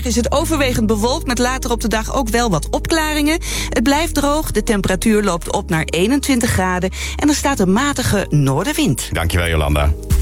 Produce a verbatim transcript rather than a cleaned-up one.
vandaag is het overwegend bewolkt met later op de dag ook wel wat opklaringen. Het blijft droog, de temperatuur loopt op naar eenentwintig graden en er staat een matige noordenwind. Dankjewel, Jolanda.